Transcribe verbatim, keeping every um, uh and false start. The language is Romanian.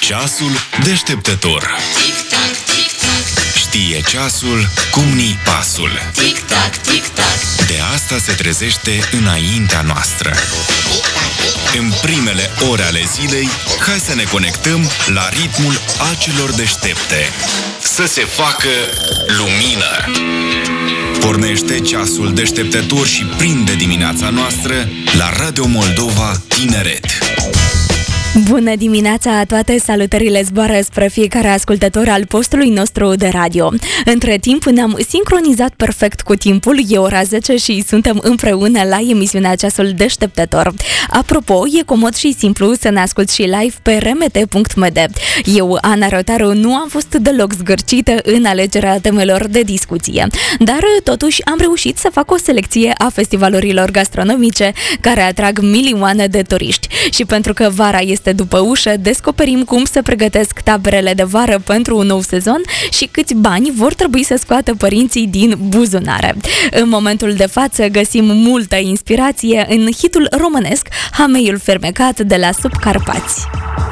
Ceasul deșteptător. Tic-tac, tic-tac. Știe ceasul cum ni pasul. Tic-tac, tic-tac. De asta se trezește înaintea noastră. În primele ore ale zilei, hai să ne conectăm la ritmul acelor deștepte. Să se facă lumină. Pornește ceasul deșteptător și prinde dimineața noastră la Radio Moldova Tineret. Bună dimineața, toate salutările zboară spre fiecare ascultător al postului nostru de radio. Între timp ne-am sincronizat perfect cu timpul, e ora zece și suntem împreună la emisiunea Ceasul Deșteptător. Apropo, e comod și simplu să ne asculti și live pe r m t punct m d. Eu, Ana Rotaru, nu am fost deloc zgârcită în alegerea temelor de discuție, dar totuși am reușit să fac o selecție a festivalurilor gastronomice care atrag milioane de turiști. Și pentru că vara este după ușă, descoperim cum se pregătesc taberele de vară pentru un nou sezon și câți bani vor trebui să scoată părinții din buzunare. În momentul de față găsim multă inspirație în hitul românesc Hameiul fermecat de la Subcarpați.